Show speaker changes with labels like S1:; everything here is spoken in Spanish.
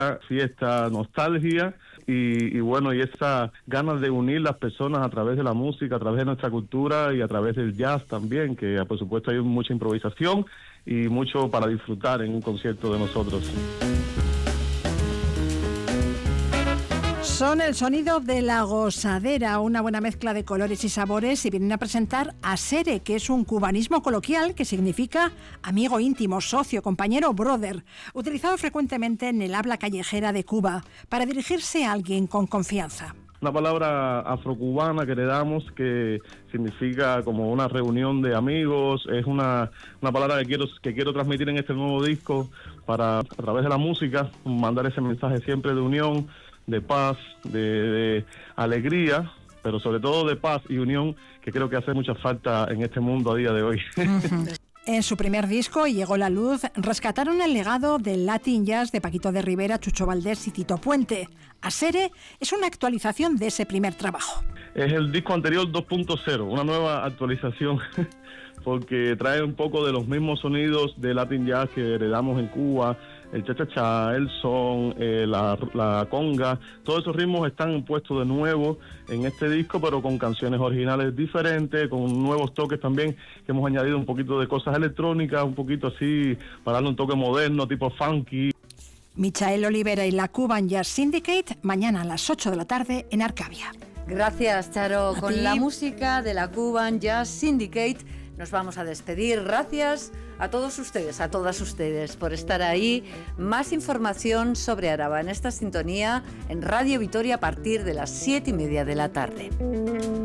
S1: fiesta, nostalgia y bueno, y esa ganas de unir las personas a través de la música, a través de nuestra cultura y a través del jazz también, que por supuesto hay mucha improvisación y mucho para disfrutar en un concierto de nosotros.
S2: Son el sonido de La Gozadera, una buena mezcla de colores y sabores, y vienen a presentar Asere, que es un cubanismo coloquial que significa amigo íntimo, socio, compañero, brother, utilizado frecuentemente en el habla callejera de Cuba para dirigirse a alguien con confianza.
S1: Una palabra afrocubana que le damos que significa como una reunión de amigos, es una palabra que quiero transmitir en este nuevo disco para, a través de la música, mandar ese mensaje siempre de unión, de paz, de alegría, pero sobre todo de paz y unión, que creo que hace mucha falta en este mundo a día de hoy.
S2: En su primer disco, Llegó la luz, rescataron el legado del Latin Jazz de Paquito de Rivera, Chucho Valdés y Tito Puente. Asere es una actualización de ese primer trabajo.
S1: Es el disco anterior 2.0, una nueva actualización, porque trae un poco de los mismos sonidos de Latin Jazz que heredamos en Cuba, el cha-cha-cha, el son, la conga, todos esos ritmos están puestos de nuevo en este disco, pero con canciones originales diferentes, con nuevos toques también, que hemos añadido un poquito de cosas electrónicas, un poquito así, para darle un toque moderno, tipo funky.
S2: Michael Olivera y la Cuban Jazz Syndicate, mañana a las 8 de la tarde en Arcavia.
S3: Gracias, Charo.
S2: A
S3: Con
S2: ti.
S3: la música de la Cuban Jazz Syndicate nos vamos a despedir. Gracias a todos ustedes, a todas ustedes por estar ahí. Más información sobre Araba en esta sintonía en Radio Vitoria a partir de las 7:30 de la tarde.